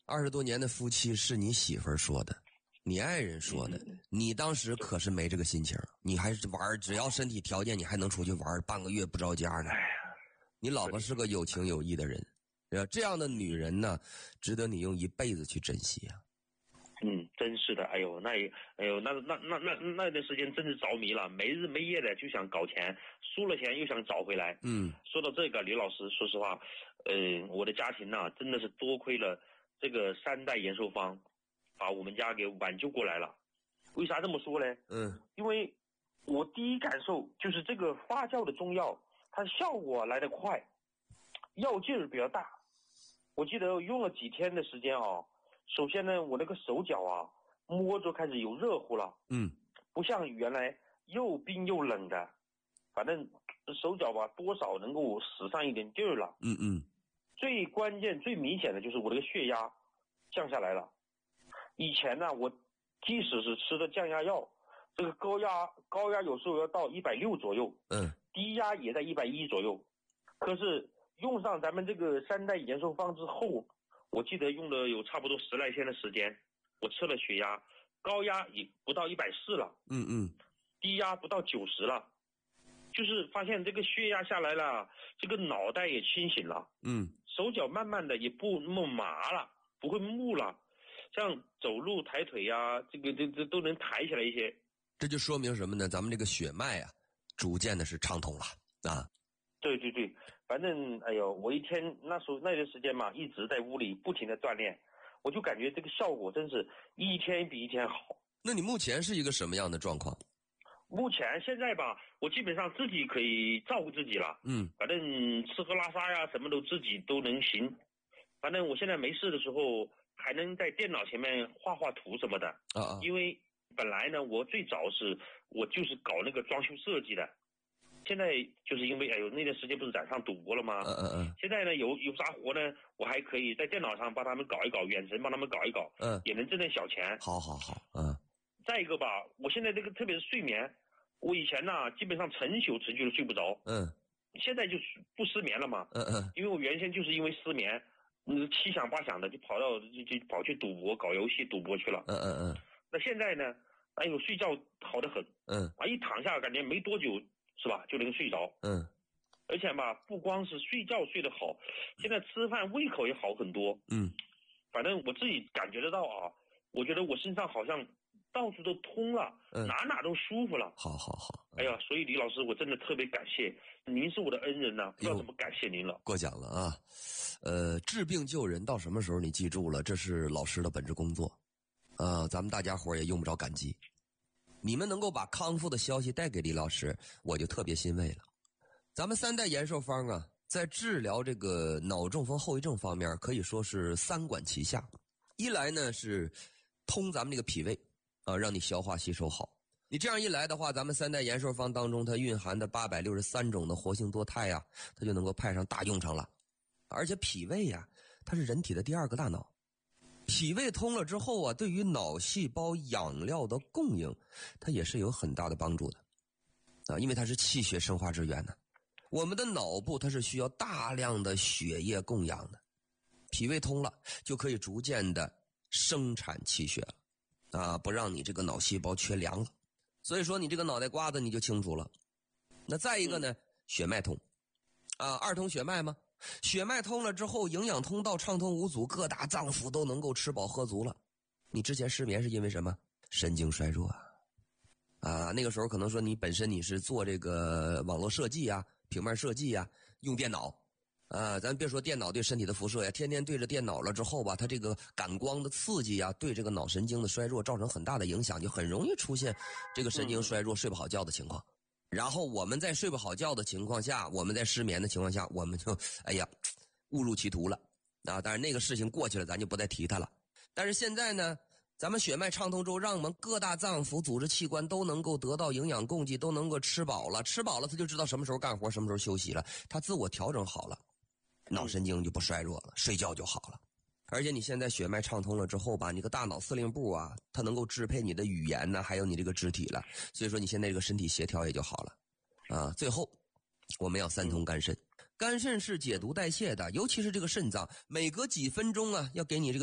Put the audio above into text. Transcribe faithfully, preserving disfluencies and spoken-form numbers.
二十多年的夫妻是你媳妇儿说的，你爱人说的，嗯、你当时可是没这个心情，你还是玩，只要身体条件，你还能出去玩半个月不着家呢。你老婆是个有情有义的人，这样的女人呢，值得你用一辈子去珍惜啊。 嗯，真是的，哎呦，那也，哎呦，那那那那那段时间真是着迷了，没日没夜的就想搞钱，输了钱又想找回来。 嗯， 说到这个，李老师，说实话，呃，我的家庭呢、啊，真的是多亏了这个三代延寿方，把我们家给挽救过来了。为啥这么说呢？ 嗯， 因为我第一感受就是这个发酵的中药，它效果来得快，药劲儿比较大。我记得用了几天的时间啊。首先呢，我那个手脚啊，摸着开始有热乎了， 嗯， 不像原来又冰又冷的，反正手脚吧，多少能够使上一点劲儿了， 嗯嗯。 最关键、最明显的就是我这个血压降下来了。以前呢，我即使是吃的降压药，这个高压高压有时候要到一百六左右， 嗯， 低压也在一百一左右，可是用上咱们这个三代延寿方之后。我记得用了有差不多十来天的时间，我测了血压，高压也不到一百四了， 嗯嗯， 低压不到九十了，就是发现这个血压下来了，这个脑袋也清醒了， 嗯， 手脚慢慢的也不那么麻了，不会木了，像走路抬腿呀、啊，这个这这都能抬起来一些。 这就说明什么呢？咱们这个血脉啊，逐渐的是畅通了啊。 对对对，反正哎呦，我一天那时候那段时间嘛，一直在屋里不停的锻炼，我就感觉这个效果真是一天比一天好。 那你目前是一个什么样的状况？ 目前现在吧，我基本上自己可以照顾自己了， 嗯， 反正吃喝拉撒呀，什么都自己都能行。反正我现在没事的时候，还能在电脑前面画画图什么的啊啊， 因为本来呢，我最早是我就是搞那个装修设计的。现在就是因为哎呦那段时间不是染上赌博了吗？ 嗯嗯嗯。 现在呢有有啥活呢？我还可以在电脑上帮他们搞一搞，远程帮他们搞一搞， 嗯， 也能挣点小钱。 好好好，嗯。 再一个吧，我现在这个特别是睡眠，我以前呢基本上成宿成宿都睡不着， 嗯， 现在就不失眠了嘛， 嗯嗯， 因为我原先就是因为失眠，嗯七想八想的就跑到就就跑去赌博搞游戏赌博去了， 嗯嗯嗯。 那现在呢，哎呦睡觉好得很， 嗯， 啊一躺下感觉没多久。是吧？就能睡着。 嗯， 而且吧，不光是睡觉睡得好，现在吃饭胃口也好很多。 嗯， 反正我自己感觉得到啊，我觉得我身上好像到处都通了， 嗯， 哪哪都舒服了。 好好好。 嗯、哎呀，所以李老师，我真的特别感谢您，是我的恩人呐、啊，不知道怎么感谢您了。 过奖了啊，呃，治病救人到什么时候你记住了，这是老师的本职工作，呃，咱们大家伙也用不着感激。你们能够把康复的消息带给李老师，我就特别欣慰了。咱们三代延寿方啊，在治疗这个脑中风后遗症方面，可以说是三管齐下。一来呢是通咱们这个脾胃啊，让你消化吸收好。你这样一来的话，咱们三代延寿方当中它蕴含的八百六十三种的活性多肽啊，它就能够派上大用场了。而且脾胃呀、啊，它是人体的第二个大脑。脾胃通了之后啊，对于脑细胞养料的供应，它也是有很大的帮助的啊，因为它是气血生化之源呢。我们的脑部它是需要大量的血液供养的，脾胃通了就可以逐渐的生产气血了啊，不让你这个脑细胞缺粮了。所以说你这个脑袋瓜子你就清楚了。那再一个呢，血脉通啊，二通血脉吗？血脉通了之后，营养通道畅通无阻，各大脏腑都能够吃饱喝足了。你之前失眠是因为什么？神经衰弱啊！啊，那个时候可能说你本身你是做这个网络设计啊、平面设计啊，用电脑啊，咱别说电脑对身体的辐射呀，天天对着电脑了之后吧，它这个感光的刺激啊，对这个脑神经的衰弱造成很大的影响，就很容易出现这个神经衰弱、睡不好觉的情况。然后我们在睡不好觉的情况下，我们在失眠的情况下，我们就哎呀误入歧途了啊！但是那个事情过去了，咱就不再提它了。但是现在呢，咱们血脉畅通之后，让我们各大脏腑、组织器官都能够得到营养供给，都能够吃饱了，吃饱了他就知道什么时候干活，什么时候休息了，他自我调整好了，脑神经就不衰弱了，睡觉就好了。而且你现在血脉畅通了之后吧，你个大脑司令部啊，它能够支配你的语言呢，还有你这个肢体了，所以说你现在这个身体协调也就好了啊。最后我们要三通肝肾，肝肾是解毒代谢的，尤其是这个肾脏，每隔几分钟啊要给你这个